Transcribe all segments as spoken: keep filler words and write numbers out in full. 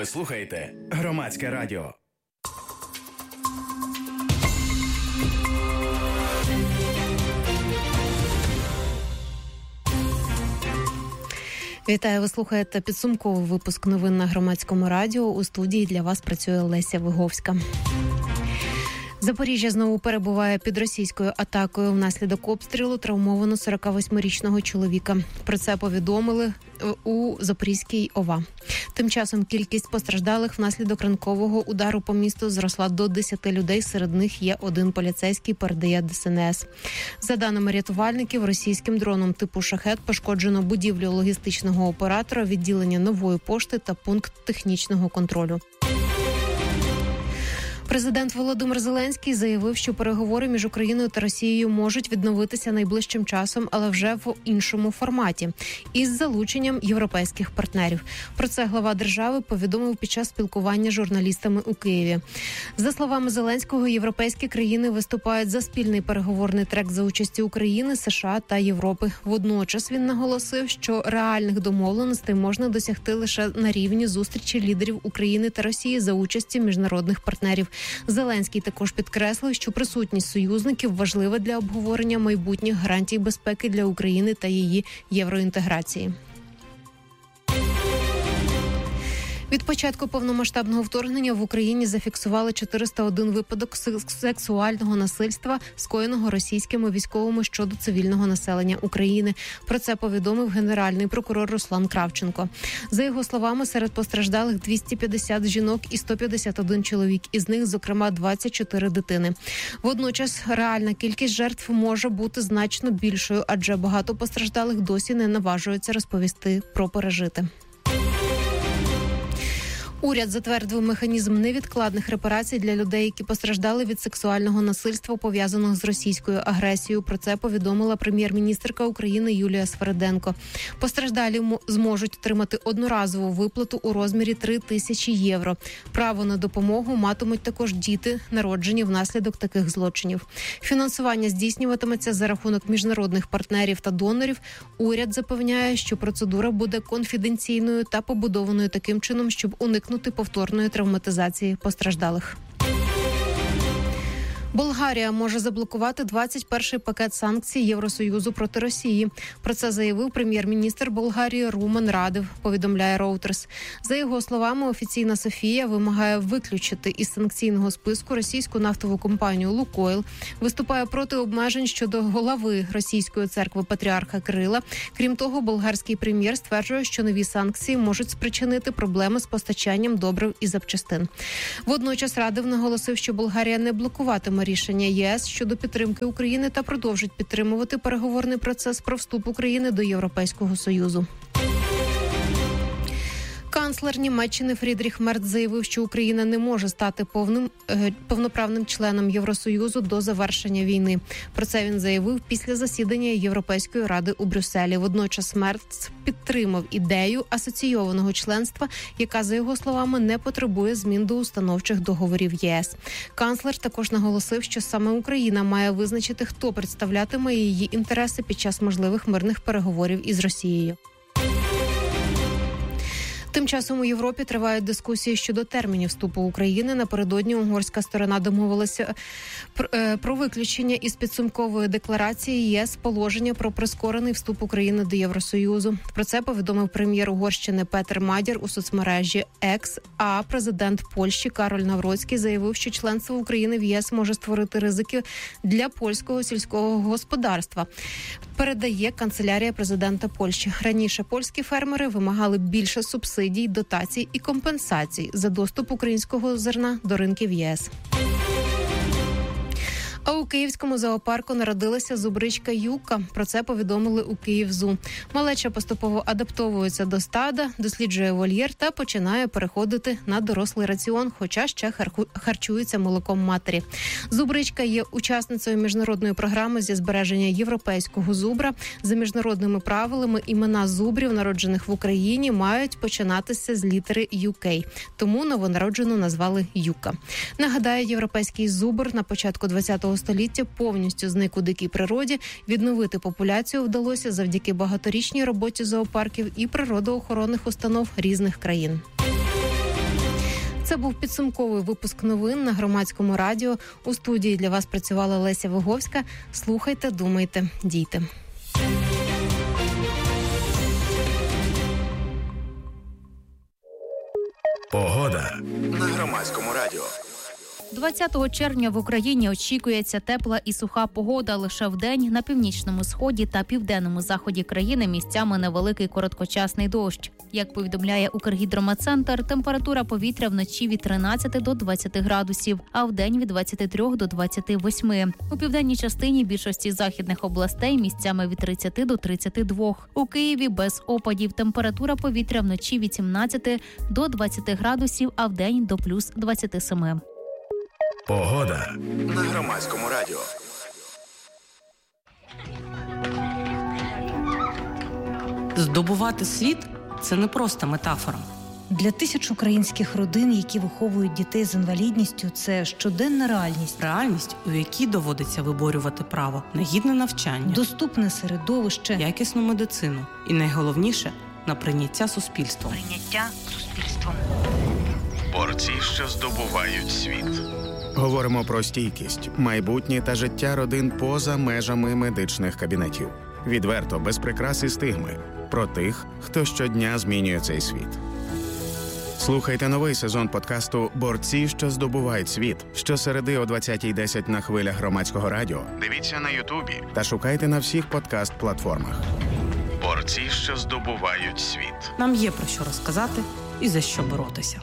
Ви слухаєте Громадське радіо. Вітаю, ви слухаєте підсумковий випуск новин на Громадському радіо. У студії для вас працює Леся Виговська. Запоріжжя знову перебуває під російською атакою. Внаслідок обстрілу травмовано сорокавосьмирічного чоловіка. Про це повідомили у Запорізькій ОВА. Тим часом кількість постраждалих внаслідок ранкового удару по місту зросла до десяти людей. Серед них є один поліцейський, передає ДСНС. За даними рятувальників, російським дроном типу «Шахет» пошкоджено будівлю логістичного оператора, відділення нової пошти та пункт технічного контролю. Президент Володимир Зеленський заявив, що переговори між Україною та Росією можуть відновитися найближчим часом, але вже в іншому форматі – із залученням європейських партнерів. Про це глава держави повідомив під час спілкування з журналістами у Києві. За словами Зеленського, європейські країни виступають за спільний переговорний трек за участі України, США та Європи. Водночас він наголосив, що реальних домовленостей можна досягти лише на рівні зустрічі лідерів України та Росії за участі міжнародних партнерів. Зеленський також підкреслив, що присутність союзників важлива для обговорення майбутніх гарантій безпеки для України та її євроінтеграції. Від початку повномасштабного вторгнення в Україні зафіксували чотириста один випадок сексуального насильства, скоєного російськими військовими щодо цивільного населення України. Про це повідомив генеральний прокурор Руслан Кравченко. За його словами, серед постраждалих двісті п'ятдесят жінок і сто п'ятдесят один чоловік, із них, зокрема, двадцять чотири дитини. Водночас, реальна кількість жертв може бути значно більшою, адже багато постраждалих досі не наважуються розповісти про пережите. Уряд затвердив механізм невідкладних репарацій для людей, які постраждали від сексуального насильства, пов'язаного з російською агресією. Про це повідомила прем'єр-міністерка України Юлія Свериденко. Постраждалі зможуть отримати одноразову виплату у розмірі три тисячі євро. Право на допомогу матимуть також діти, народжені внаслідок таких злочинів. Фінансування здійснюватиметься за рахунок міжнародних партнерів та донорів. Уряд запевняє, що процедура буде конфіденційною та побудованою таким чином, щоб уникнути повторної травматизації постраждалих. Болгарія може заблокувати двадцять перший пакет санкцій Євросоюзу проти Росії. Про це заявив прем'єр-міністр Болгарії Румен Радев, повідомляє Reuters. За його словами, офіційна Софія вимагає виключити із санкційного списку російську нафтову компанію «Лукойл», виступає проти обмежень щодо голови російської церкви патріарха Кирила. Крім того, болгарський прем'єр стверджує, що нові санкції можуть спричинити проблеми з постачанням добрив і запчастин. Водночас Радев наголосив, що Болгарія не блокуватиме рішення ЄС щодо підтримки України та продовжить підтримувати переговорний процес про вступ України до Європейського Союзу. Канцлер Німеччини Фрідріх Мерц заявив, що Україна не може стати повним е, повноправним членом Євросоюзу до завершення війни. Про це він заявив після засідання Європейської ради у Брюсселі. Водночас Мерц підтримав ідею асоційованого членства, яка, за його словами, не потребує змін до установчих договорів ЄС. Канцлер також наголосив, що саме Україна має визначити, хто представлятиме її інтереси під час можливих мирних переговорів із Росією. Тим часом у Європі тривають дискусії щодо термінів вступу України. Напередодні угорська сторона домовилася про виключення із підсумкової декларації ЄС положення про прискорений вступ України до Євросоюзу. Про це повідомив прем'єр Угорщини Петер Мадяр у соцмережі X, а президент Польщі Кароль Навроцький заявив, що членство України в ЄС може створити ризики для польського сільського господарства. Передає канцелярія президента Польщі. Раніше польські фермери вимагали більше субсидій, дотацій і компенсацій за доступ українського зерна до ринків ЄС. А у київському зоопарку народилася зубричка Юка. Про це повідомили у Київзу. Малеча поступово адаптовується до стада, досліджує вольєр та починає переходити на дорослий раціон, хоча ще харчується молоком матері. Зубричка є учасницею міжнародної програми зі збереження європейського зубра. За міжнародними правилами імена зубрів, народжених в Україні, мають починатися з літери ю кей. Тому новонароджену назвали Юка. Нагадаю, європейський зубр на початку ХХ століття повністю зник у дикій природі. Відновити популяцію вдалося завдяки багаторічній роботі зоопарків і природоохоронних установ різних країн. Це був підсумковий випуск новин на Громадському радіо. У студії для вас працювала Леся Виговська. Слухайте, думайте, дійте. Погода на Громадському радіо. двадцятого червня в Україні очікується тепла і суха погода. Лише вдень на північному сході та південному заході країни місцями невеликий короткочасний дощ. Як повідомляє Укргідрометцентр, температура повітря вночі від тринадцяти до двадцяти градусів, а вдень від двадцяти трьох до двадцяти восьми. У південній частині більшості західних областей місцями від тридцяти до тридцяти двох. У Києві без опадів. Температура повітря вночі від сімнадцяти до двадцяти градусів, а вдень до плюс двадцяти семи. Погода на Громадському радіо. Здобувати світ – це не просто метафора. Для тисяч українських родин, які виховують дітей з інвалідністю, це щоденна реальність. Реальність, у якій доводиться виборювати право на гідне навчання, доступне середовище, якісну медицину і, найголовніше, на прийняття суспільством. Прийняття суспільством. Борці, що здобувають світ. Говоримо про стійкість, майбутнє та життя родин поза межами медичних кабінетів. Відверто, без прикрас і стигми. Про тих, хто щодня змінює цей світ. Слухайте новий сезон подкасту «Борці, що здобувають світ» щосереди о двадцятій десять на хвилях Громадського радіо. Дивіться на Ютубі та шукайте на всіх подкаст-платформах. Борці, що здобувають світ. Нам є про що розказати і за що боротися.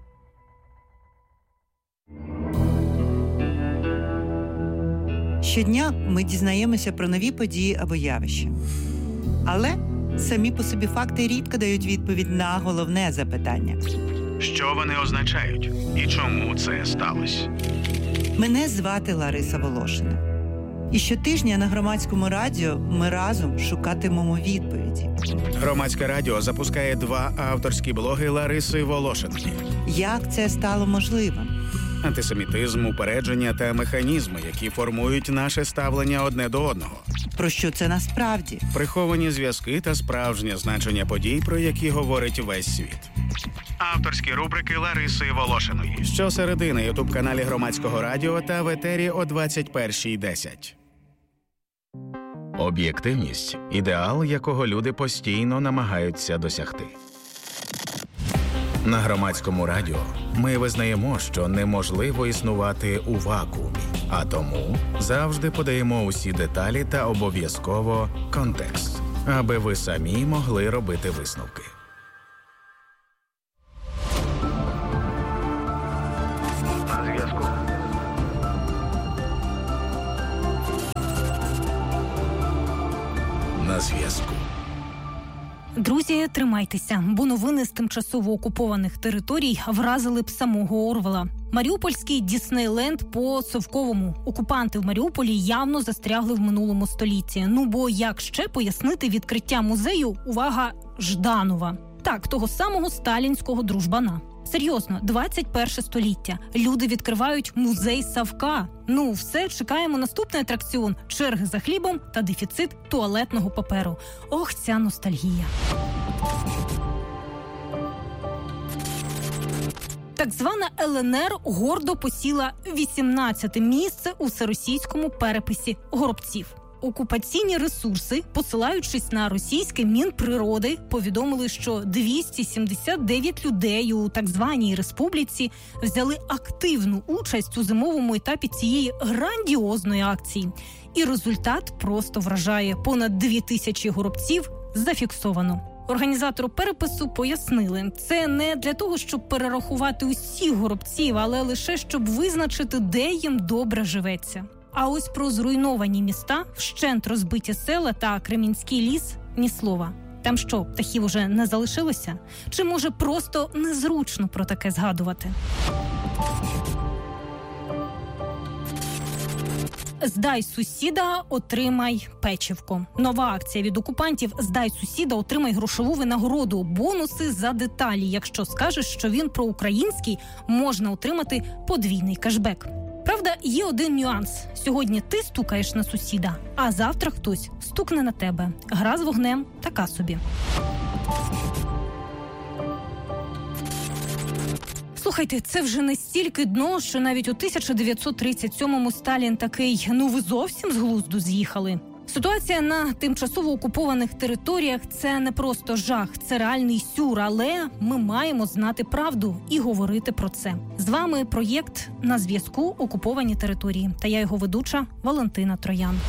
Щодня ми дізнаємося про нові події або явища. Але самі по собі факти рідко дають відповідь на головне запитання. Що вони означають? І чому це сталося? Мене звати Лариса Волошина. І щотижня на Громадському радіо ми разом шукатимемо відповіді. Громадське радіо запускає два авторські блоги Лариси Волошиної. Як це стало можливим? Антисемітизм, упередження та механізми, які формують наше ставлення одне до одного. Про що це насправді? Приховані зв'язки та справжнє значення подій, про які говорить весь світ. Авторські рубрики Лариси Волошиної. Щосереди на ютуб-каналі Громадського радіо та в етері о двадцять першій десять. Об'єктивність – ідеал, якого люди постійно намагаються досягти. На Громадському радіо ми визнаємо, що неможливо існувати у вакуумі, а тому завжди подаємо усі деталі та обов'язково контекст, аби ви самі могли робити висновки. На зв'язку. На зв'язку. Друзі, тримайтеся, бо новини з тимчасово окупованих територій вразили б самого Орвела. Маріупольський Діснейленд по Совковому. Окупанти в Маріуполі явно застрягли в минулому столітті. Ну бо як ще пояснити відкриття музею, увага, Жданова? Так, того самого сталінського дружбана. Серйозно, двадцять перше століття. Люди відкривають музей Савка. Ну, все, чекаємо наступний атракціон. Черги за хлібом та дефіцит туалетного паперу. Ох, ця ностальгія. Так звана ел ен ер гордо посіла вісімнадцяте місце у всеросійському переписі горобців. Окупаційні ресурси, посилаючись на російське Мінприроди, повідомили, що двісті сімдесят дев'ять людей у так званій республіці взяли активну участь у зимовому етапі цієї грандіозної акції. І результат просто вражає. Понад дві тисячі горобців зафіксовано. Організатору перепису пояснили, це не для того, щоб перерахувати усіх горобців, але лише щоб визначити, де їм добре живеться. А ось про зруйновані міста, вщент розбиті села та Кремінський ліс – ні слова. Там що, птахів уже не залишилося? Чи, може, просто незручно про таке згадувати? «Здай сусіда, отримай печивко». Нова акція від окупантів «Здай сусіда, отримай грошову винагороду». Бонуси за деталі. Якщо скажеш, що він проукраїнський, можна отримати подвійний кешбек. Правда, є один нюанс. Сьогодні ти стукаєш на сусіда, а завтра хтось стукне на тебе. Гра з вогнем така собі. Слухайте, це вже настільки дно, що навіть у тисяча дев'ятсот тридцять сьомому Сталін такий, ну ви зовсім з глузду з'їхали. Ситуація на тимчасово окупованих територіях – це не просто жах, це реальний сюр, але ми маємо знати правду і говорити про це. З вами проєкт «На зв'язку. Окуповані території» та я його ведуча Валентина Троян.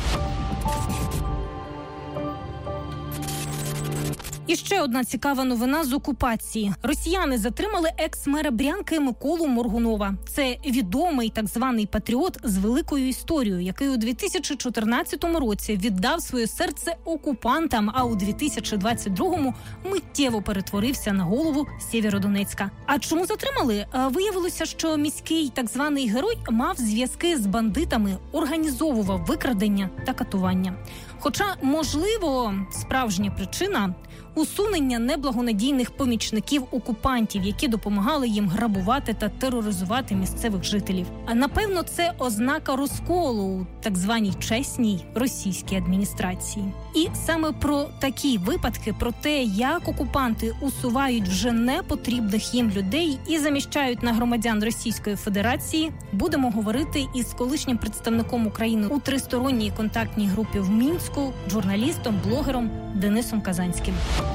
І ще одна цікава новина з окупації. Росіяни затримали екс-мера Брянки Миколу Моргунова. Це відомий так званий патріот з великою історією, який у дві тисячі чотирнадцятому році віддав своє серце окупантам, а у дві тисячі двадцять другому миттєво перетворився на голову Сєвєродонецька. А чому затримали? Виявилося, що міський так званий герой мав зв'язки з бандитами, організовував викрадення та катування. Хоча, можливо, справжня причина – усунення неблагонадійних помічників окупантів, які допомагали їм грабувати та тероризувати місцевих жителів. А напевно, це ознака розколу у так званій чесній російській адміністрації. І саме про такі випадки, про те, як окупанти усувають вже непотрібних їм людей і заміщають на громадян Російської Федерації, будемо говорити із колишнім представником України у тристоронній контактній групі в Мінську, журналістом, блогером Денисом Казанським.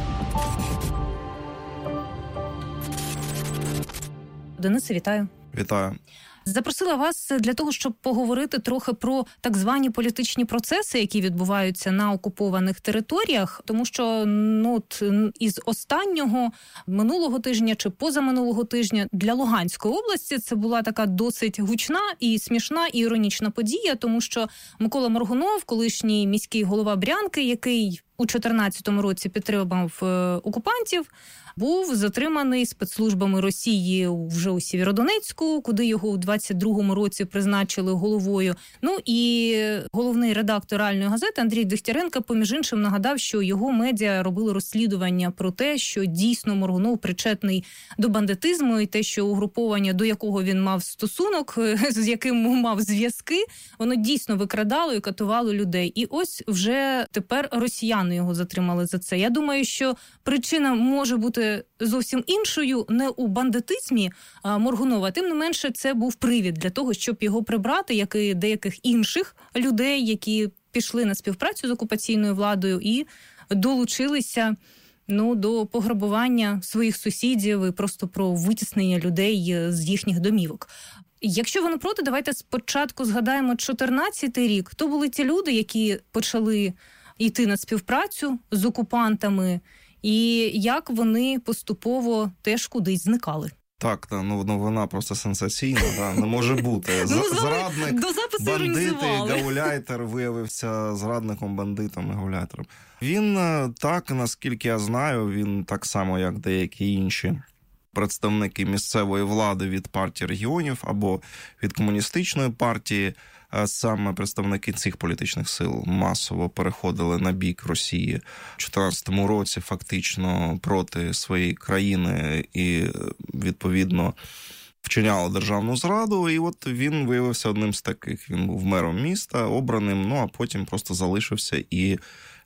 Денисе, вітаю. Вітаю. Запросила вас для того, щоб поговорити трохи про так звані політичні процеси, які відбуваються на окупованих територіях, тому що ну, от, із останнього минулого тижня чи позаминулого тижня для Луганської області це була така досить гучна і смішна і іронічна подія, тому що Микола Моргунов, колишній міський голова Брянки, який у чотирнадцятому році підтримав е, окупантів, був затриманий спецслужбами Росії вже у Сєвєродонецьку, куди його у двадцять другому році призначили головою. Ну і головний редактор реальної газети Андрій Дегтяренко, поміж іншим, нагадав, що його медіа робили розслідування про те, що дійсно Моргунов причетний до бандитизму і те, що угруповання, до якого він мав стосунок, з яким мав зв'язки, воно дійсно викрадало і катувало людей. І ось вже тепер росіяни його затримали за це. Я думаю, що причина може бути зовсім іншою, не у бандитизмі а, Моргунова. Тим не менше, це був привід для того, щоб його прибрати, як і деяких інших людей, які пішли на співпрацю з окупаційною владою і долучилися ну, до пограбування своїх сусідів і просто про витіснення людей з їхніх домівок. Якщо ви не проти, давайте спочатку згадаємо чотирнадцятий рік. Хто були ті люди, які почали йти на співпрацю з окупантами, і як вони поступово теж кудись зникали? Так, ну новина просто сенсаційна, да, не може бути. Зрадник, бандит і гауляйтер виявився зрадником, бандитом і гауляйтером. Він, так, наскільки я знаю, він так само, як деякі інші представники місцевої влади від партії регіонів або від комуністичної партії, саме представники цих політичних сил масово переходили на бік Росії в дві тисячі чотирнадцятому році фактично проти своєї країни і, відповідно, вчиняли державну зраду. І от він виявився одним з таких. Він був мером міста, обраним, ну а потім просто залишився і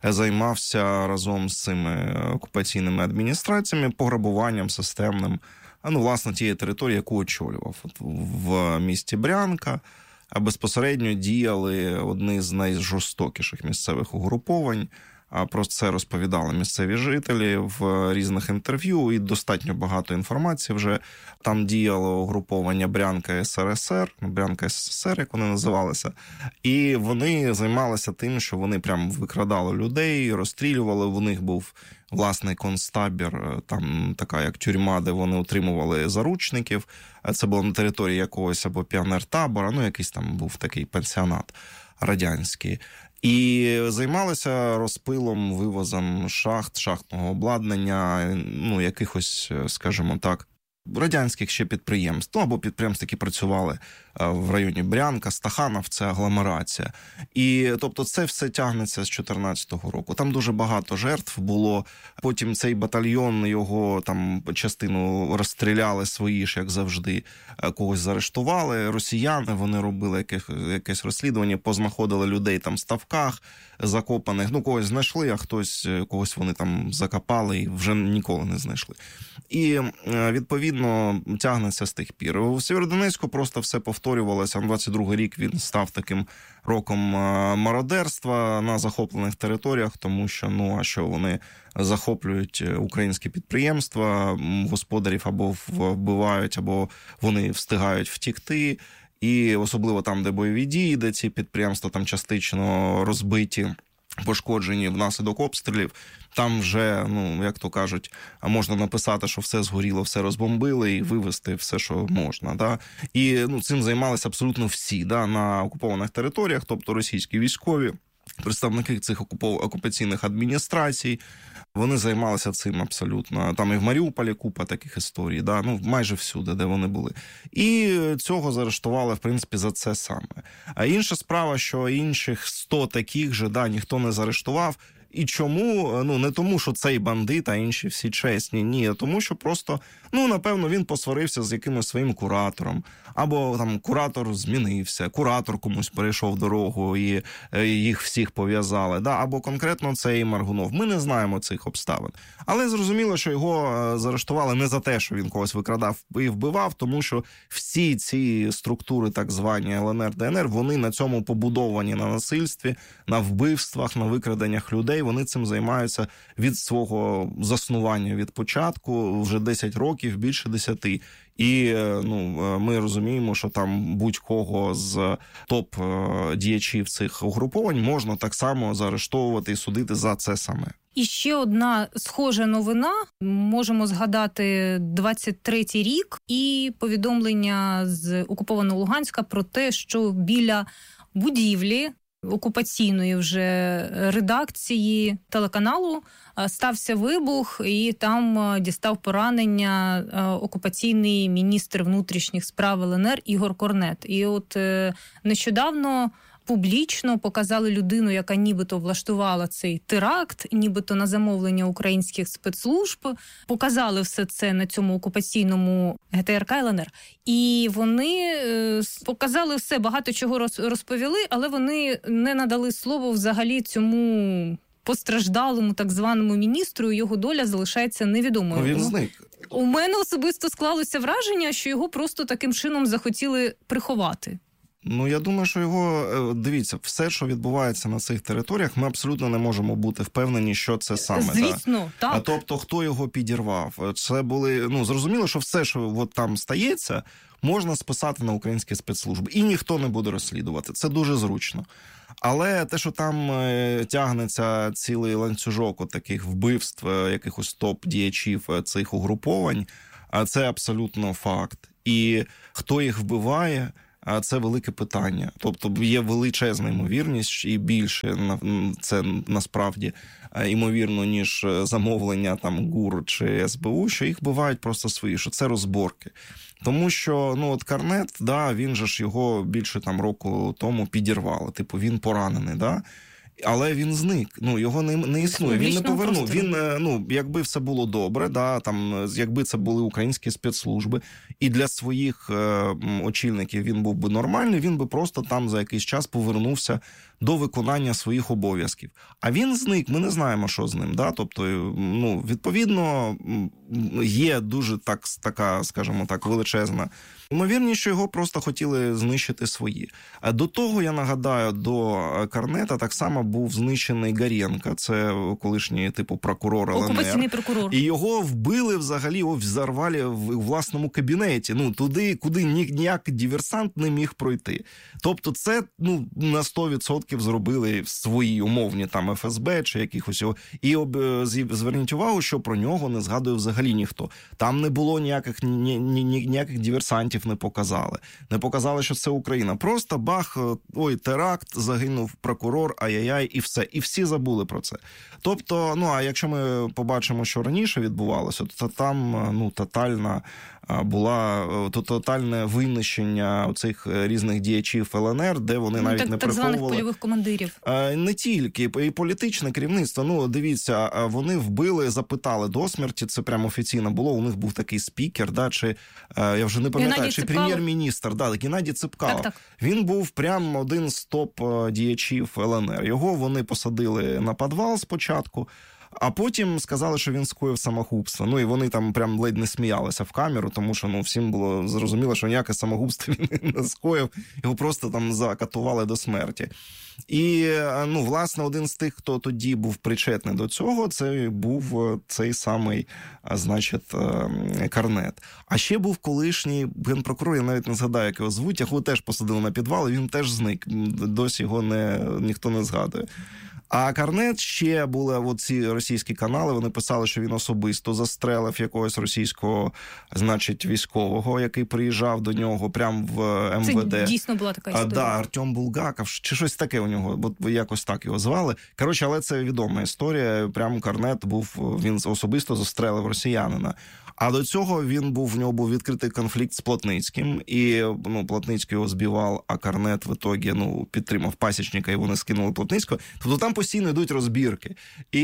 займався разом з цими окупаційними адміністраціями пограбуванням системним, ну, власне, тієї території, яку очолював. От в місті Брянка а безпосередньо діяли одні з найжорстокіших місцевих угруповань. А про це розповідали місцеві жителі в різних інтерв'ю, і достатньо багато інформації вже. Там діяло угруповання Брянка СРСР, Брянка СССР, як вони називалися. І вони займалися тим, що вони прям викрадали людей, розстрілювали. У них був власний концтабір, там така як тюрма, де вони утримували заручників. Це було на території якогось або піонер-табора, ну якийсь там був такий пансіонат радянський. І займалися розпилом, вивозом шахт, шахтного обладнання, ну, якихось, скажімо так, радянських ще підприємств, ну, або підприємств, які працювали в районі Брянка, Стаханов, це агломерація. І, тобто, це все тягнеться з чотирнадцятого року. Там дуже багато жертв було. Потім цей батальйон, його там частину розстріляли свої ж, як завжди, когось заарештували. Росіяни, вони робили якесь, якесь розслідування, познаходили людей там в ставках закопаних. Ну, когось знайшли, а хтось, когось вони там закопали і вже ніколи не знайшли. І, відповідно, тягнеться з тих пір. У Сєвєродонецьку просто все повторювалося. двадцять другий рік він став таким роком мародерства на захоплених територіях, тому що, ну, а що, вони захоплюють українські підприємства, господарів або вбивають, або вони встигають втікти. І особливо там, де бойові дії, де ці підприємства там частично розбиті, пошкоджені внаслідок обстрілів, там вже, ну, як то кажуть, можна написати, що все згоріло, все розбомбили і вивезти все, що можна. Да? І, ну, цим займалися абсолютно всі, да, на окупованих територіях, тобто російські військові, представники цих окупаційних адміністрацій, вони займалися цим абсолютно. Там і в Маріуполі купа таких історій, да? Ну, майже всюди, де вони були. І цього заарештували, в принципі, за це саме. А інша справа, що інших сто таких же, да, ніхто не заарештував. І чому? Ну, не тому, що цей бандит, а інші всі чесні. Ні, а тому, що просто, ну, напевно, він посварився з якимось своїм куратором. Або там куратор змінився, куратор комусь перейшов дорогу і їх всіх пов'язали. Да? Або конкретно цей Маргунов. Ми не знаємо цих обставин. Але зрозуміло, що його заарештували не за те, що він когось викрадав і вбивав, тому що всі ці структури, так звані ел ен ер, де ен ер, вони на цьому побудовані, на насильстві, на вбивствах, на викраденнях людей. Вони цим займаються від свого заснування, від початку, вже десять років, більше десяти. І, ну, ми розуміємо, що там будь-кого з топ-діячів цих угруповань можна так само заарештовувати і судити за це саме. І ще одна схожа новина. Можемо згадати двадцять третій рік і повідомлення з окупованого Луганська про те, що біля будівлі окупаційної вже редакції телеканалу стався вибух, і там дістав поранення окупаційний міністр внутрішніх справ ел ен ер Ігор Корнет. І от нещодавно публічно показали людину, яка нібито влаштувала цей теракт, нібито на замовлення українських спецслужб. Показали все це на цьому окупаційному ге те ер ка ел ен ер. І вони показали все, багато чого розповіли, але вони не надали слово взагалі цьому постраждалому так званому міністру, його доля залишається невідомою. Ну, він зник. У мене особисто склалося враження, що його просто таким чином захотіли приховати. Ну, я думаю, що його, дивіться, все, що відбувається на цих територіях, ми абсолютно не можемо бути впевнені, що це саме. Звісно, да? так. А тобто, хто його підірвав? Це були, ну, зрозуміло, що все, що от там стається, можна списати на українські спецслужби. І ніхто не буде розслідувати. Це дуже зручно. Але те, що там тягнеться цілий ланцюжок от таких вбивств, якихось топ-діячів цих угруповань, це абсолютно факт. І хто їх вбиває, це велике питання. Тобто є величезна ймовірність, і більше це насправді ймовірно, ніж замовлення там ГУР чи ес бе у, що їх вбивають просто свої, що це розборки. Тому що, ну, от Корнет, да, він же ж його більше там року тому підірвали. Типу, він поранений, да? Але він зник, ну, його не, не існує, він не повернув. Він, ну, якби все було добре, да, там, якби це були українські спецслужби, і для своїх е, очільників він був би нормальний, він би просто там за якийсь час повернувся до виконання своїх обов'язків. А він зник, ми не знаємо, що з ним, да, тобто, ну, відповідно, є дуже так, така, скажімо так, величезна ймовірність, що його просто хотіли знищити свої. А до того, я нагадаю, до Корнета так само був знищений Горєнко, це колишній, типу, прокурор ел ен ер. Окупаційний прокурор. І його вбили взагалі, його взорвали в власному кабінеті, ну, туди, куди ніякий диверсант не міг пройти. Тобто це, ну, на сто відсотків зробили свої умовні там еф ес бе чи якихось його. І об, зверніть увагу, що про нього не згадує взагалі ніхто. Там не було ніяких, ні, ні, ніяких диверсантів, не показали. Не показали, що це Україна. Просто бах, ой, теракт, загинув прокурор, ай-яй-яй, і все. І всі забули про це. Тобто, ну, а якщо ми побачимо, що раніше відбувалося, то там, ну, тотальна була то тотальне винищення цих різних діячів ел ен ер, де вони ну, навіть так, не так приховували. Так званих польових командирів. Не тільки, і політичне керівництво. Ну, дивіться, вони вбили, запитали до смерті, це прямо офіційно було, у них був такий спікер, да, чи, я вже не пам'ятаю, Геннадій чи Ципкало? прем'єр-міністр, да, Геннадій Ципкало. Так, так. Він був прям один з топ-діячів ел ен ер. Його вони посадили на підвал спочатку, а потім сказали, що він скоїв самогубство. Ну, і вони там прям ледь не сміялися в камеру, тому що, ну, всім було зрозуміло, що ніяке самогубство він не скоїв. Його просто там закатували до смерті. І, ну, власне, один з тих, хто тоді був причетний до цього, це був цей самий, значить, Корнет. А ще був колишній генпрокурор, я навіть не згадаю, як його звуть, його теж посадили на підвал, і він теж зник. Досі його не, ніхто не згадує. А Корнет ще були оці російські канали, вони писали, що він особисто застрелив якогось російського, значить, військового, який приїжджав до нього прямо в ем ве де. Це дійсно була така історія. А, да, Артем Булгаков, чи щось таке у нього, от якось так його звали. Коротше, але це відома історія, прямо Корнет був, він особисто застрелив росіянина. А до цього він був, в нього був відкритий конфлікт з Плотницьким, і, ну, Плотницький його збивав, а Корнет в ітогі, ну, підтримав Пасічника, і вони скинули Плотницького. Тобто там постійно йдуть розбірки. І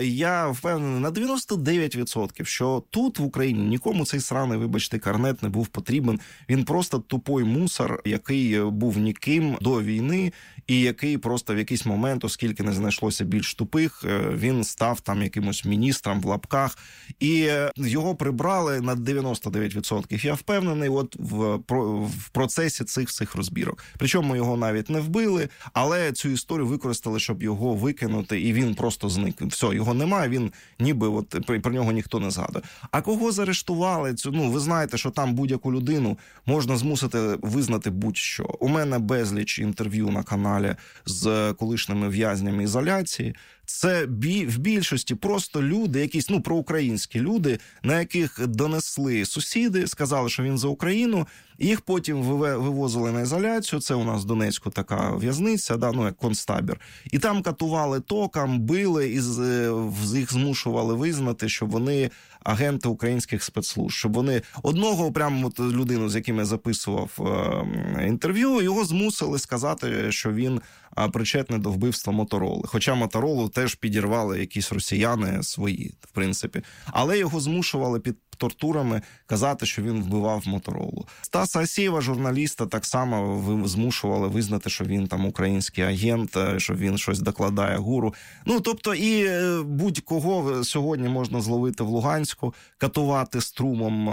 я впевнений на дев'яносто дев'ять відсотків, що тут в Україні нікому цей сраний, вибачте, Корнет не був потрібен. Він просто тупой мусор, який був ніким до війни, і який просто в якийсь момент, оскільки не знайшлося більш тупих, він став там якимось міністром в лапках. І його прибрали на дев'яносто дев'ять відсотків. Я впевнений от в, в процесі цих всіх розбірок. Причому його навіть не вбили, але цю історію використали, щоб його викинути, і він просто зник. Все, його немає, він ніби от про нього ніхто не згадує. А кого заарештували? Ну, ви знаєте, що там будь-яку людину можна змусити визнати будь-що. У мене безліч інтерв'ю на каналі з колишніми в'язнями ізоляції. Це бі, в більшості просто люди, якісь, ну, проукраїнські люди, на яких донесли сусіди, сказали, що він за Україну, їх потім вивозили на ізоляцію, це у нас в Донецьку така в'язниця, да, ну, як концтабір. І там катували током, били, і їх змушували визнати, що вони агенти українських спецслужб, щоб вони одного прямо от людину, з яким я записував е, інтерв'ю, його змусили сказати, що він е, причетний до вбивства Мотороли. Хоча Моторолу теж підірвали якісь росіяни свої, в принципі. Але його змушували під тортурами казати, що він вбивав Моторолу. Стаса Асєєва, журналіста, так само змушували визнати, що він там український агент, що він щось докладає ГУРу. Ну, тобто і будь-кого сьогодні можна зловити в Луганську, катувати струмом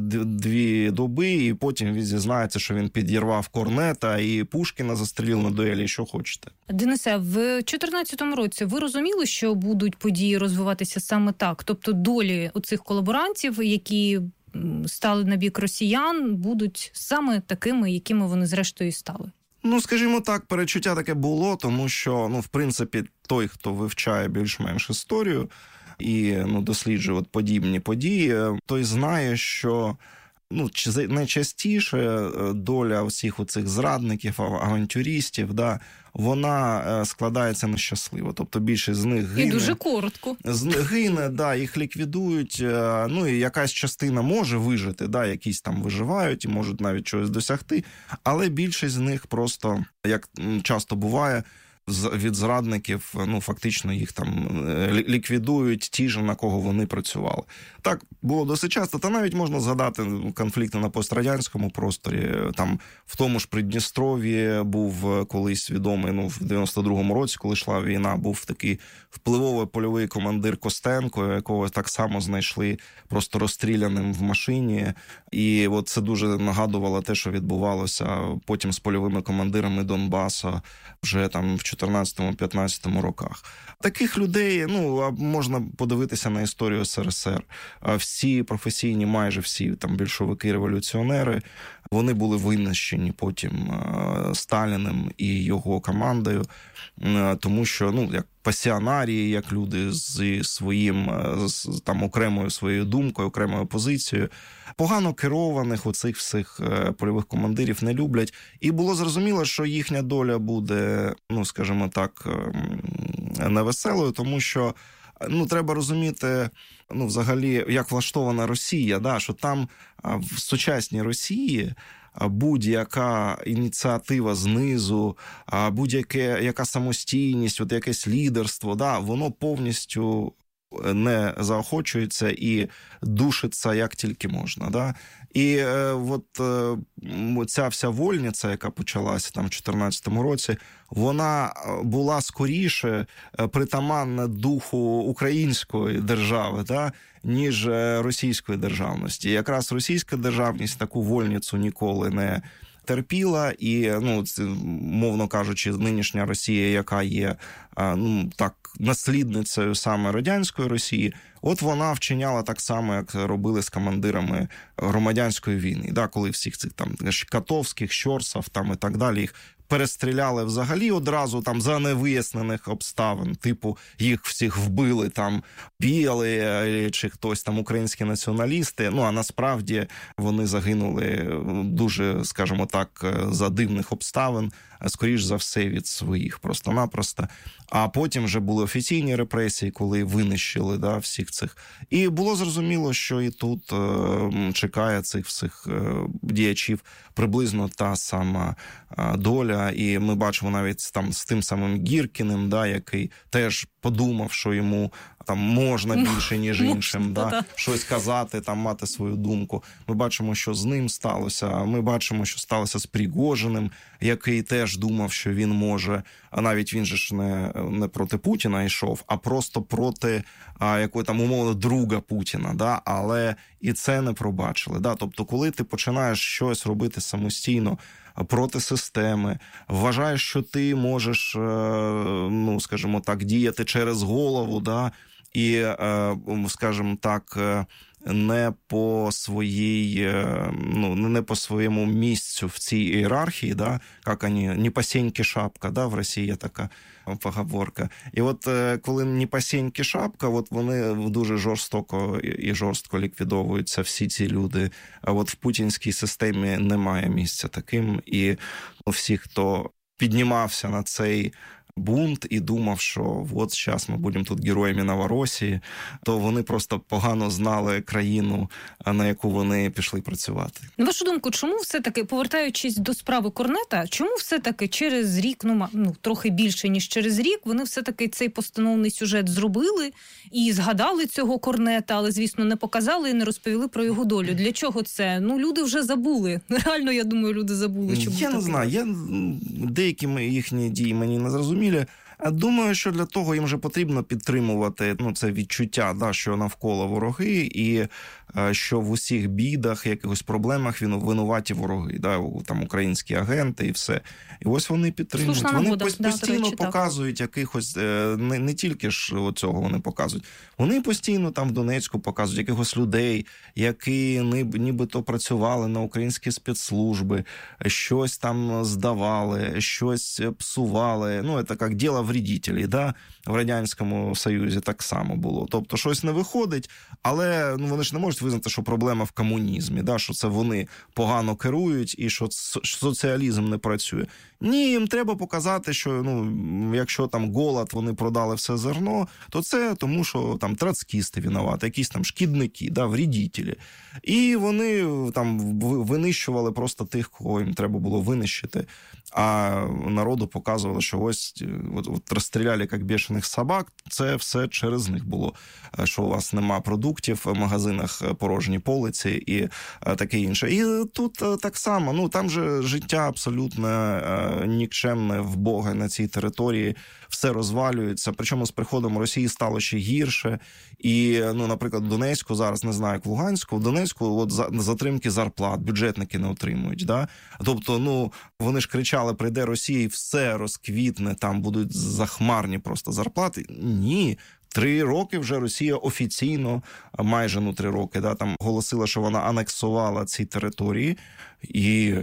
дві доби, і потім він зізнається, що він підірвав Корнета і Пушкіна застрілив на дуелі, що хочете. Денисе, в чотирнадцятому році ви розуміли, що будуть події розвиватися саме так? Тобто долі оцих колаборантів, які стали на бік росіян, будуть саме такими, якими вони зрештою стали? Ну, скажімо так, перечуття таке було, тому що, ну, в принципі, той, хто вивчає більш-менш історію і, ну, досліджує от подібні події, той знає, що, ну, найчастіше доля всіх оцих зрадників, авантюристів, да, вона складається нещасливо. Тобто більшість з них гине. І дуже коротко. Гине, да, їх ліквідують. Ну, і якась частина може вижити, да, якісь там виживають і можуть навіть щось досягти. Але більшість з них просто, як часто буває, від зрадників, ну, фактично їх там ліквідують ті ж, на кого вони працювали. Так було досить часто, та навіть можна згадати конфлікти на пострадянському просторі. Там в тому ж Придністров'ї був колись відомий, ну, в дев'яносто другому році, коли йшла війна, був такий впливовий польовий командир Костенко, якого так само знайшли просто розстріляним в машині. І от це дуже нагадувало те, що відбувалося потім з польовими командирами Донбасу вже там в чотирнадцятому-п'ятнадцятому роках. Таких людей, ну, можна подивитися на історію ес ер ес ер. Всі професійні, майже всі там більшовики-революціонери, вони були винищені потім Сталіним і його командою, тому що, ну, як пасіонарії, як люди з своїм, з там окремою своєю думкою, окремою позицією, погано керованих оцих всіх польових командирів не люблять. І було зрозуміло, що їхня доля буде, ну, скажімо так, невеселою, тому що ну, треба розуміти, ну, взагалі, як влаштована Росія, да, що там в сучасній Росії будь-яка ініціатива знизу, будь-яка яка самостійність, от якесь лідерство, да, воно повністю не заохочується і душиться як тільки можна. Да? І е, от е, ця вся вольниця, яка почалася там в чотирнадцятому році, вона була скоріше притаманна духу української держави, да? ніж російської державності. І якраз російська державність таку вольницю ніколи не терпіла, і, ну, мовно кажучи, нинішня Росія, яка є, ну, так, наслідницею саме радянської Росії, от вона вчиняла так само, як робили з командирами громадянської війни, да, коли всіх цих там Катовських, Щорсов там і так далі, їх перестріляли взагалі одразу там за невияснених обставин, типу їх всіх вбили там біли чи хтось там українські націоналісти, ну а насправді вони загинули дуже, скажімо так, за дивних обставин, скоріш за все від своїх просто-напросто. А потім вже були офіційні репресії, коли винищили, да, всіх цих. І було зрозуміло, що і тут е, чекає цих всіх е, діячів приблизно та сама е, доля. І ми бачимо навіть там з тим самим Гіркіним, да, який теж подумав, що йому там можна більше, ніж іншим, да, щось казати, там мати свою думку. Ми бачимо, що з ним сталося. Ми бачимо, що сталося з Пригожиним, який теж думав, що він може, а навіть він же ж не, не проти Путіна йшов, а просто проти а, якої там умовно друга Путіна, да, але і це не пробачили. Да. Тобто, коли ти починаєш щось робити самостійно, проти системи, вважаєш, що ти можеш, ну, скажімо так, діяти через голову, да, і, скажімо так, не по своїй, ну, не по своєму місцю в цій ієрархії, да, як вони, не по сеньке шапка, да, в Росії є така поговорка. І от коли не по сеньке шапка, от вони дуже жорстоко і жорстко ліквідовуються всі ці люди. А от в путінській системі немає місця таким. І всі, хто піднімався на цей бунт і думав, що от зараз ми будемо тут героями Новоросії, то вони просто погано знали країну, на яку вони пішли працювати. На вашу думку, чому все-таки, повертаючись до справи Корнета, чому все-таки через рік, ну, ну трохи більше, ніж через рік, вони все-таки цей постановний сюжет зробили і згадали цього Корнета, але, звісно, не показали і не розповіли про його долю. Для чого це? Ну, люди вже забули. Реально, я думаю, люди забули. Чому я не знаю. Я, деякі їхні дії мені не зрозуміли. Думаю, що для того їм вже потрібно підтримувати, ну, це відчуття, да, що навколо вороги, і що в усіх бідах, якихось проблемах він винуваті вороги, да, там українські агенти і все. І ось вони підтримують. Слушна вони нагода, постійно да, показують якихось, не, не тільки ж цього вони показують, вони постійно там в Донецьку показують якихось людей, які нібито працювали на українські спецслужби, щось там здавали, щось псували. Ну, це як діло вредителей, да? В Радянському Союзі так само було. Тобто щось не виходить, але, ну, вони ж не можуть визнати, що проблема в комунізмі, да? Що це вони погано керують і що соціалізм не працює. Ні, їм треба показати, що, ну, якщо там голод, вони продали все зерно, то це тому, що там троцкісти винуваті, якісь там шкідники, да, вредителі. І вони там винищували просто тих, кого їм треба було винищити. А народу показували, що ось от, от розстріляли як бешених собак, це все через них було. Що у вас нема продуктів, в магазинах порожні полиці і таке інше. І тут так само, ну там же життя абсолютно нікчемне, вбоге на цій території, все розвалюється, причому з приходом Росії стало ще гірше. І, ну, наприклад, в Донецьку зараз, не знаю, як в Луганську, в Донецьку от затримки зарплат, бюджетники не отримують, да? Тобто, ну, вони ж кричали, прийде Росія і все розквітне, там будуть захмарні просто зарплати. Ні. Три роки вже Росія офіційно, майже ну три роки, да, там оголосила, що вона анексувала ці території, і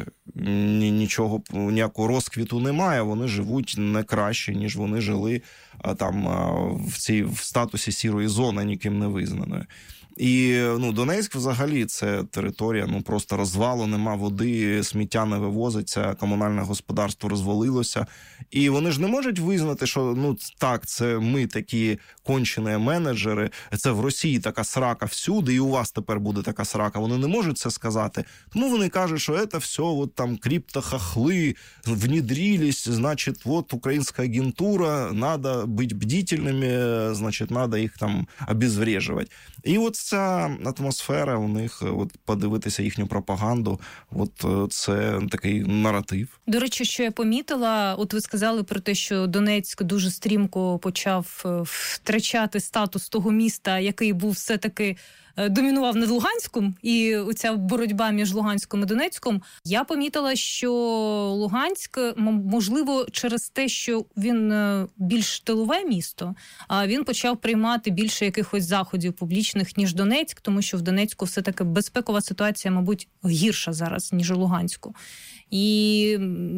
нічого, ніякого розквіту немає. Вони живуть не краще, ніж вони жили там в цій в статусі сірої зони, ніким не визнаної. І, ну, Донецьк взагалі це територія, ну, просто розвалу, нема води, сміття не вивозиться, комунальне господарство розвалилося. І вони ж не можуть визнати, що, ну, так, це ми такі кончені менеджери, це в Росії така срака всюди, і у вас тепер буде така срака. Вони не можуть це сказати. Тому вони кажуть, що це все, от там, криптохохли, внедрились, значить, от українська агентура, треба бути бдительними, значить, треба їх там обезврежувати. І от ця атмосфера у них, от подивитися їхню пропаганду, от це такий наратив. До речі, що я помітила, от ви сказали про те, що Донецьк дуже стрімко почав втрачати статус того міста, який був все-таки домінував над Луганськом, і оця боротьба між Луганськом і Донецьком. Я помітила, що Луганськ, можливо, через те, що він більш тилове місто, а він почав приймати більше якихось заходів публічних, ніж Донецьк, тому що в Донецьку все-таки безпекова ситуація, мабуть, гірша зараз, ніж у Луганську. І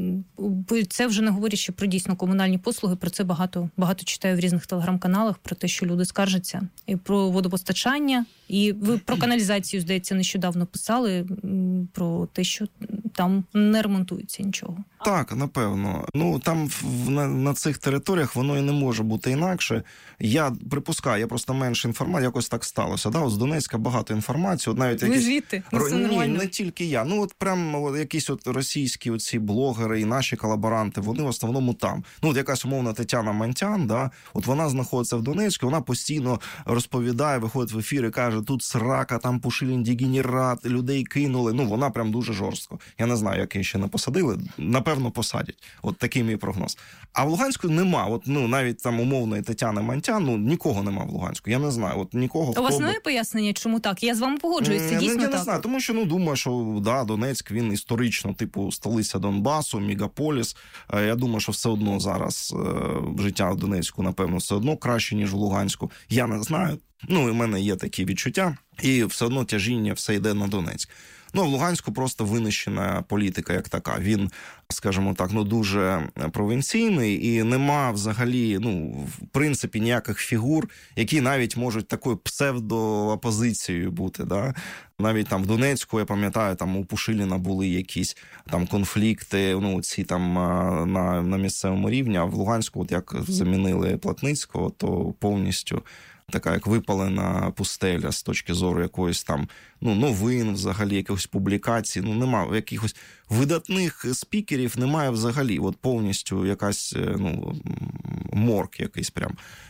це вже не говорячи про дійсно комунальні послуги, про це багато, багато читаю в різних телеграм-каналах, про те, що люди скаржаться, і про водопостачання, і ви про каналізацію, здається, нещодавно писали, про те, що там не ремонтується нічого. Так, напевно. Ну, там на, на цих територіях воно і не може бути інакше. Я припускаю, я просто менше інформації, якось так сталося. Да? От з Донецька багато інформації. От навіть ви якісь... звідти? Ро... Ні, не тільки я. Ну, от прям якісь от російські оці блогери і наші колаборанти, вони в основному там. Ну, от якась умовна Тетяна Монтян, да? От вона знаходиться в Донецьку, вона постійно розповідає, виходить в ефір і каже, тут срака, там Пушилін дегенерат, людей кинули. Ну, вона прям дуже жорстко. Я не знаю, як її ще не посадили. Напевно, посадять. От такий мій прогноз. А в Луганську нема. От, ну, навіть там умовної Тетяни Монтян, ну, нікого нема в Луганську. Я не знаю. От нікого. У вас би... немає пояснення, чому так? Я з вами погоджуюся, це дійсно я, я так. не знаю, тому що, ну, думаю, що, да, Донецьк, він історично, типу, столиця Донбасу, мегаполіс. Я думаю, що все одно зараз е, життя в Донецьку, напевно, все одно краще, ніж в Луганську. Я не знаю. Ну, і в мене є такі відчуття. І все одно тяжіння все йде на Донецьк. Ну, в Луганську просто винищена політика як така. Він, скажімо так, ну, дуже провінційний і нема взагалі, ну, в принципі, ніяких фігур, які навіть можуть такою псевдоопозицією бути, да? Навіть там в Донецьку, я пам'ятаю, там у Пушиліна були якісь там конфлікти, ну, ці там на, на місцевому рівні, а в Луганську, от як замінили Плотницького, то повністю така як випалена пустеля з точки зору якоїсь там, ну, новин взагалі, якихось публікацій, ну, немає якихось видатних спікерів, немає взагалі, от повністю якась, ну, морг якийсь прям.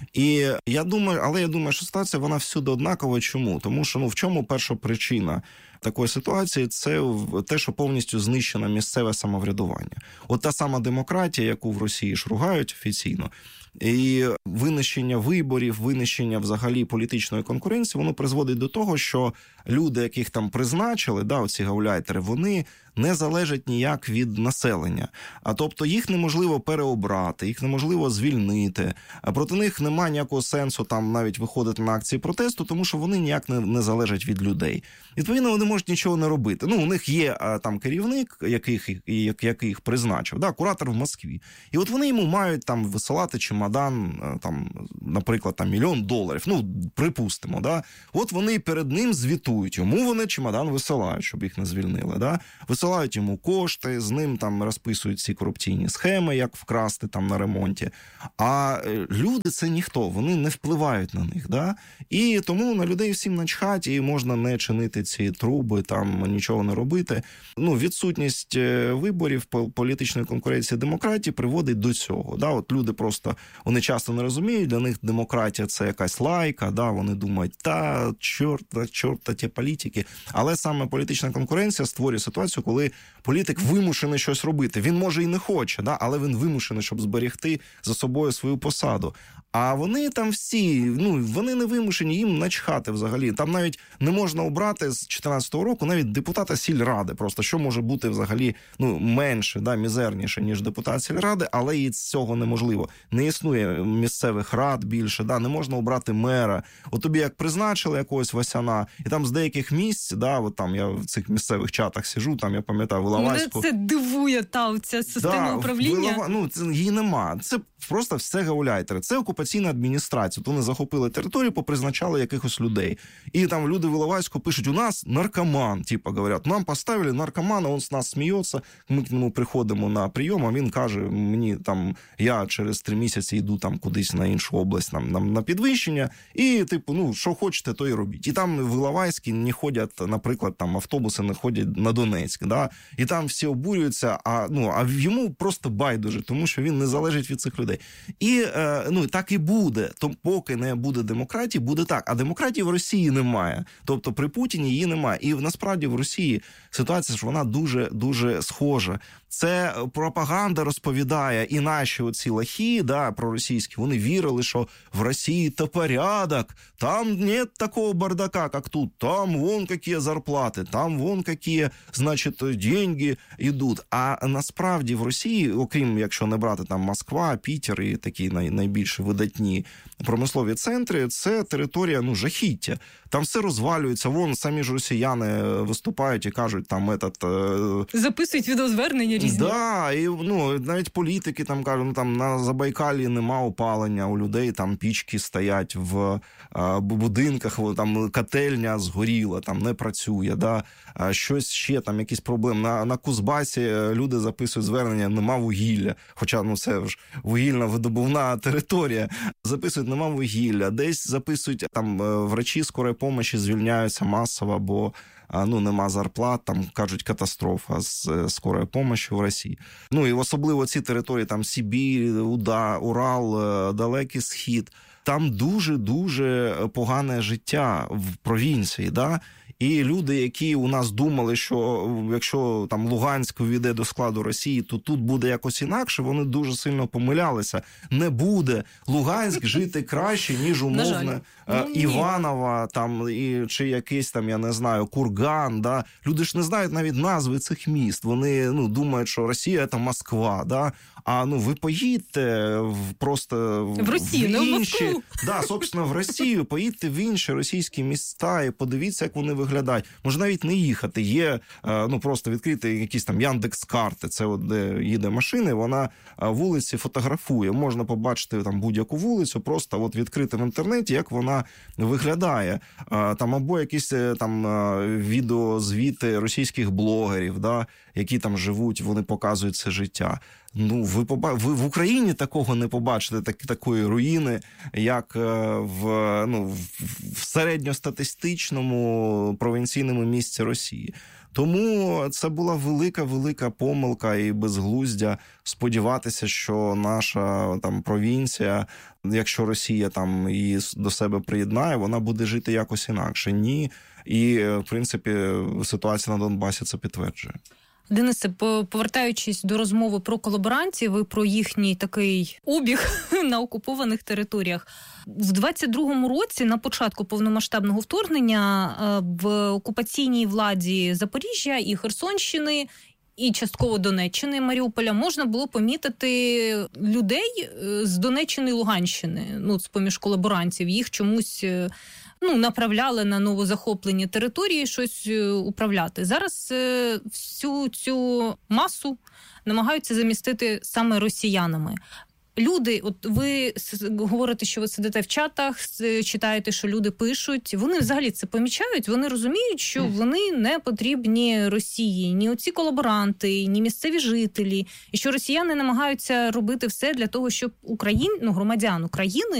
І я думаю, але я думаю, що ситуація, вона всюди однакова. Чому? Тому що, ну, в чому перша причина такої ситуації? Це те, що повністю знищено місцеве самоврядування. От та сама демократія, яку в Росії ж ругають офіційно, і винищення виборів, винищення взагалі політичної конкуренції, воно призводить до того, що люди, яких там призначили, да, оці гауляйтери, вони не залежать ніяк від населення. А тобто їх неможливо переобрати, їх неможливо звільнити. А проти них немає ніякого сенсу там навіть виходити на акції протесту, тому що вони ніяк не, не залежать від людей. Відповідно, вони можуть нічого не робити. Ну, у них є а, там керівник, яких, який їх призначив, да, куратор в Москві. І от вони йому мають там висилати чемодан, там, наприклад, там мільйон доларів. Ну, припустимо, да. От вони перед ним звітують. Йому вони чемодан висилають, щоб їх не звільнили, да. Висилають йому кошти, з ним там розписують ці корупційні схеми, як вкрасти там на ремонті. А люди — це ніхто, вони не впливають на них, да? І тому на людей всім начхать, і можна не чинити ці труби, там нічого не робити. Ну, відсутність виборів, політичної конкуренції, демократії приводить до цього, да? От люди просто, вони часто не розуміють, для них демократія — це якась лайка, да? Вони думають, та, чорта, чорта ті політики. Але саме політична конкуренція створює ситуацію, коли політик вимушений щось робити. Він може і не хоче, да? Але він вимушений, щоб зберегти за собою свою посаду. А вони там всі, ну, вони не вимушені, їм начхати взагалі. Там навіть не можна обрати з чотирнадцятого року навіть депутата сільради. Просто що може бути взагалі, ну, менше, да, мізерніше, ніж депутат сільради, але і з цього неможливо. Не існує місцевих рад більше, да, не можна обрати мера. От тобі як призначили якогось Васяна, і там з деяких місць, да, от там я в цих місцевих чатах сижу, там я пам'ятаю в Іловайську. Мене це дивує, та, ця система да, управління. Вилова... Ну, це, її нема. Це просто все гауляйтери. Це окупаційна адміністрація. От вони захопили територію, попризначали якихось людей. І там люди в Іловайську пишуть, у нас наркоман, типа, говорять, нам поставили наркомана, він з нас сміється, ми к нему приходимо на прийом, а він каже, мені там, я через три місяці йду там кудись на іншу область, нам, нам на підвищення, і, типу, ну, що хочете, то і робіть. І там в Іловайській не ходять, наприклад, там автобуси не ходять на Донецьк, да? І там всі обурюються, а, ну, а йому просто байдуже, тому що він не залежить від цих людей. І, е, ну, так і буде. То поки не буде демократії, буде так. А демократії в Росії немає. Тобто при Путіні її немає. І насправді в Росії ситуація, що вона дуже-дуже схожа. Це пропаганда розповідає, і наші оці лохи, да, проросійські, вони вірили, що в Росії то порядок, там нет такого бардака, як тут, там вон які зарплати, там вон які, значить, деньги йдуть. А насправді в Росії, окрім, якщо не брати там Москва, Пітер і такі най, найбільш видатні промислові центри, це територія, ну, жахіття. Там все розвалюється, вон самі ж росіяни виступають і кажуть, там, этот... записують відеозвернення різні. Да, і, ну, навіть політики там кажуть, ну, там на Забайкалі нема опалення, у людей там пічки стоять в а, будинках, там котельня згоріла, там не працює, да, а, щось ще, там якісь проблеми. На, на Кузбасі люди записують звернення, нема вугілля, хоча, ну, це ж вугільна видобувна територія, записують, нема вугілля, десь записують, там, врачі скорої помощі звільняються масово, бо ну, нема зарплат, там, кажуть, катастрофа з скорої помощі в Росії. Ну, і особливо ці території, там, Сибір, Уда, Урал, Далекий Схід, там дуже-дуже погане життя в провінції, да? І люди, які у нас думали, що якщо там Луганськ увійде до складу Росії, то тут буде якось інакше, вони дуже сильно помилялися. Не буде Луганськ жити краще, ніж умовне ну, Іваново, там, і, чи якийсь там, я не знаю, Курган. Да? Люди ж не знають навіть назви цих міст. Вони, ну, думають, що Росія – це Москва. Да? А, ну, ви поїдьте в, просто в, в Росію, в інші, не в Москву. Да, собственно, в Росію, поїдьте в інші російські міста і подивіться, як вони виглядають. Може навіть не їхати. Є, ну, просто відкрити якісь там Яндекс.Карти, це от де їде машина, вона вулиці фотографує. Можна побачити там будь-яку вулицю, просто от відкрити в інтернеті, як вона виглядає. Там або якісь там відеозвіти російських блогерів, да, які там живуть, вони показують це життя. Ну, ви, поба... ви в Україні такого не побачите, так, такої руїни, як в, ну, в середньостатистичному провінційному місті Росії. Тому це була велика-велика помилка і безглуздя сподіватися, що наша там провінція, якщо Росія там її до себе приєднає, вона буде жити якось інакше. Ні. І, в принципі, ситуація на Донбасі це підтверджує. Денисе, повертаючись до розмови про колаборантів, ви про їхній такий обіг на окупованих територіях. В двадцять другому році, на початку повномасштабного вторгнення, в окупаційній владі Запоріжжя і Херсонщини, і частково Донеччини, Маріуполя, можна було помітити людей з Донеччини і Луганщини, ну, з-поміж колаборантів. Їх чомусь... ну, направляли на новозахоплені території щось управляти. Зараз е, всю цю масу намагаються замістити саме росіянами. Люди, от ви говорите, що ви сидите в чатах, читаєте, що люди пишуть. Вони взагалі це помічають, вони розуміють, що вони не потрібні Росії. Ні оці колаборанти, ні місцеві жителі. І що росіяни намагаються робити все для того, щоб Україн, ну, громадян України